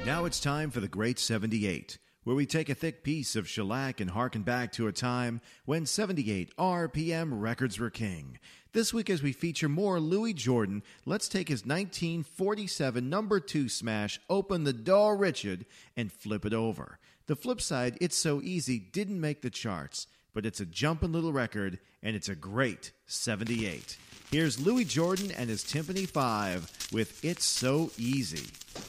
Now it's time for the Great 78, where we take a thick piece of shellac and harken back to a time when 78 RPM records were king. This week, as we feature more Louis Jordan, let's take his 1947 number 2 smash, Open the Door Richard, and flip it over. The flip side, It's So Easy, didn't make the charts, but it's a jumpin' little record, and it's a great 78. Here's Louis Jordan and his Timpani 5 with It's So Easy.